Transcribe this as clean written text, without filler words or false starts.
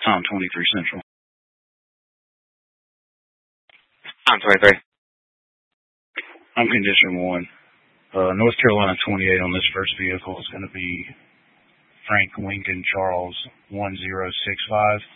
Tom 23 Central. Tom 23. I'm condition 1. North Carolina 28 on this first vehicle is going to be Frank Lincoln Charles 1065.